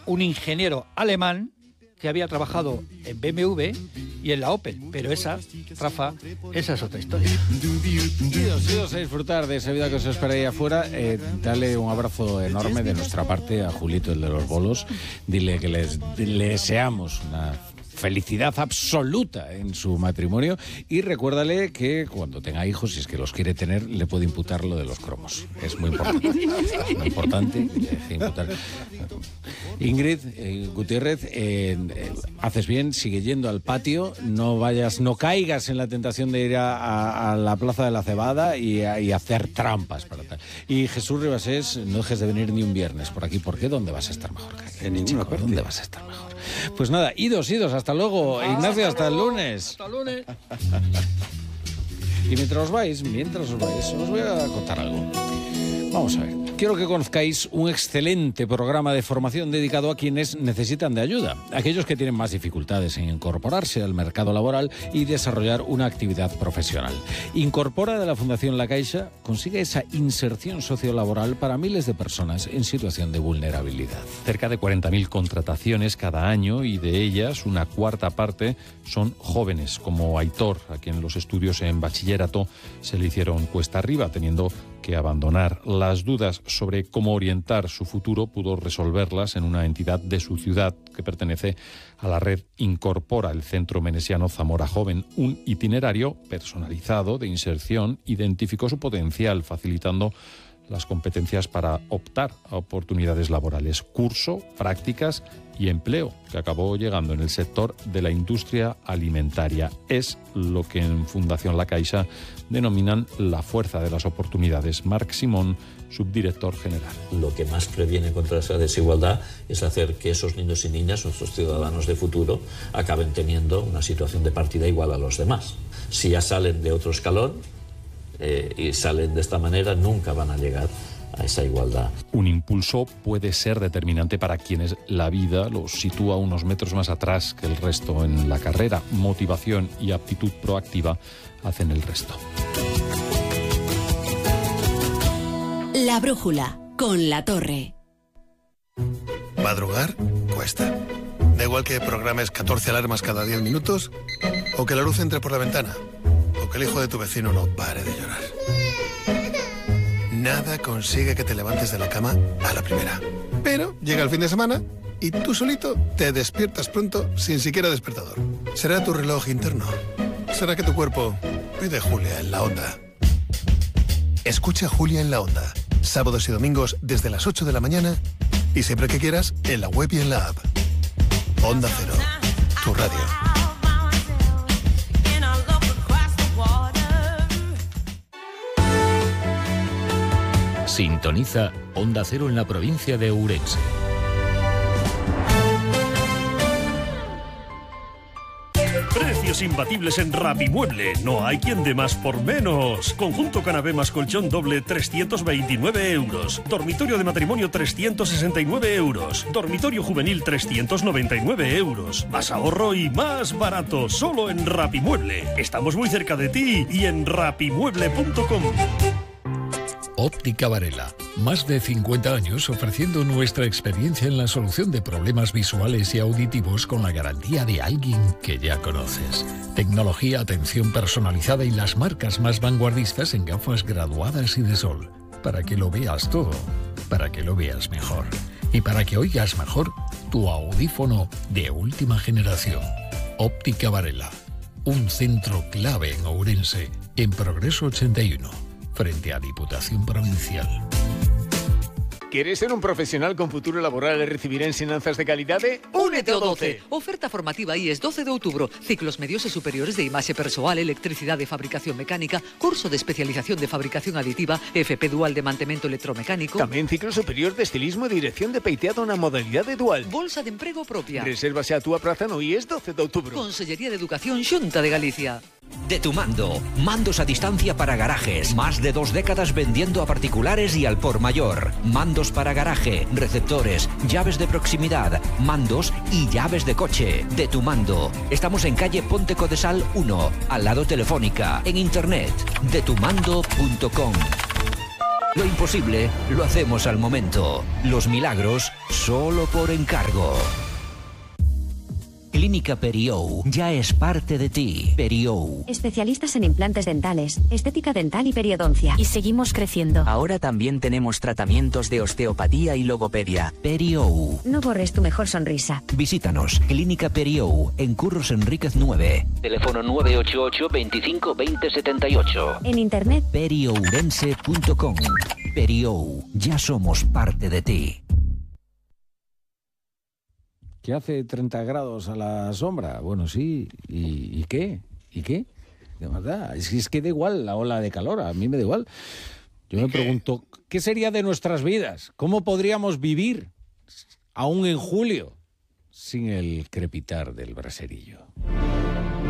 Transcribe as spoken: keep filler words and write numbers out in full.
un ingeniero alemán que había trabajado en B M W y en la Opel, pero esa, Rafa, esa es otra historia. Idos, idos a disfrutar de esa vida que os espera ahí afuera. Eh, dale un abrazo enorme de nuestra parte a Julito, el de los bolos. Dile que les, le deseamos una felicidad absoluta en su matrimonio y recuérdale que cuando tenga hijos, si es que los quiere tener, le puede imputar lo de los cromos. Es muy importante. Es muy importante que le deje imputar. Ingrid eh, Gutiérrez, eh, eh, haces bien, sigue yendo al patio, no vayas, no caigas en la tentación de ir a, a, a la Plaza de la Cebada y, a, y hacer trampas para tal. Y Jesús Ribasés, no dejes de venir ni un viernes por aquí, ¿por qué? ¿Dónde vas a estar mejor? En ninguna parte. ¿Dónde vas a estar mejor? Pues nada, idos, idos, hasta luego. Ah, Ignacio, hasta, hasta el lunes. Hasta el lunes. Y mientras os vais, mientras os vais, os voy a contar algo. Vamos a ver. Quiero que conozcáis un excelente programa de formación dedicado a quienes necesitan de ayuda, aquellos que tienen más dificultades en incorporarse al mercado laboral y desarrollar una actividad profesional. Incorpora de la Fundación La Caixa consigue esa inserción sociolaboral para miles de personas en situación de vulnerabilidad. Cerca de cuarenta mil contrataciones cada año y de ellas una cuarta parte son jóvenes, como Aitor, a quien los estudios en bachillerato se le hicieron cuesta arriba, teniendo que abandonar. Las dudas sobre cómo orientar su futuro pudo resolverlas en una entidad de su ciudad que pertenece a la red Incorpora, el Centro Menesiano Zamora Joven, un itinerario personalizado de inserción, identificó su potencial, facilitando las competencias para optar a oportunidades laborales, curso, prácticas y empleo, que acabó llegando en el sector de la industria alimentaria. Es lo que en Fundación La Caixa denominan la fuerza de las oportunidades. Marc Simón, subdirector general. Lo que más previene contra esa desigualdad es hacer que esos niños y niñas, nuestros ciudadanos de futuro, acaben teniendo una situación de partida igual a los demás. Si ya salen de otro escalón eh, y salen de esta manera, nunca van a llegar a esa igualdad. Un impulso puede ser determinante para quienes la vida los sitúa unos metros más atrás que el resto en la carrera. Motivación y aptitud proactiva hacen el resto. La brújula, con La Torre. Madrugar cuesta. Da igual que programes catorce alarmas cada diez minutos, o que la luz entre por la ventana, o que el hijo de tu vecino no pare de llorar. Nada consigue que te levantes de la cama a la primera. Pero llega el fin de semana y tú solito te despiertas pronto sin siquiera despertador. ¿Será tu reloj interno? ¿Será que tu cuerpo pide Julia en la Onda? Escucha Julia en la Onda, sábados y domingos desde las ocho de la mañana y siempre que quieras en la web y en la app. Onda Cero, tu radio. Sintoniza Onda Cero en la provincia de Ourense. Precios imbatibles en Rapimueble. No hay quien dé más por menos. Conjunto canapé más colchón doble, trescientos veintinueve euros. Dormitorio de matrimonio, trescientos sesenta y nueve euros. Dormitorio juvenil, trescientos noventa y nueve euros. Más ahorro y más barato. Solo en Rapimueble. Estamos muy cerca de ti y en rapimueble punto com. Óptica Varela. Más de cincuenta años ofreciendo nuestra experiencia en la solución de problemas visuales y auditivos con la garantía de alguien que ya conoces. Tecnología, atención personalizada y las marcas más vanguardistas en gafas graduadas y de sol. Para que lo veas todo, para que lo veas mejor. Y para que oigas mejor tu audífono de última generación. Óptica Varela. Un centro clave en Ourense, en Progreso ochenta y uno. Frente a Diputación Provincial. ¿Quieres ser un profesional con futuro laboral y recibir enseñanzas de calidad? Únete ao doce. Oferta formativa I E S doce de outubro. Ciclos medios e superiores de imaxe persoal, electricidade e fabricación mecánica, curso de especialización de fabricación aditiva, F P dual de mantemento electromecánico. Tamén ciclo superior de estilismo e dirección de peiteado na modalidade dual. Bolsa de emprego propia. Resérvase a túa praza no I E S doce de outubro. Consellería de Educación, Xunta de Galicia. De tu mando, mandos a distancia para garajes, más de dos décadas vendiendo a particulares y al por mayor. Mandos para garaje, receptores, llaves de proximidad, mandos y llaves de coche. De tu mando. Estamos en calle Ponte Codesal uno, al lado Telefónica, en internet, de tu mando punto com. Lo imposible lo hacemos al momento. Los milagros solo por encargo. Clínica Periou ya es parte de ti. Periou. Especialistas en implantes dentales, estética dental y periodoncia. Y seguimos creciendo. Ahora también tenemos tratamientos de osteopatía y logopedia. Periou. No borres tu mejor sonrisa. Visítanos. Clínica Periou, en Curros Enríquez nueve. Teléfono nueve ocho ocho, veinticinco, veinte, setenta y ocho. En internet. periourense punto com. Periou. Ya somos parte de ti. ¿Que hace treinta grados a la sombra? Bueno, sí. ¿Y, y qué? ¿Y qué? De verdad, es, es que da igual la ola de calor, a mí me da igual. Yo me pregunto, ¿qué sería de nuestras vidas? ¿Cómo podríamos vivir, aún en julio, sin el crepitar del braserillo?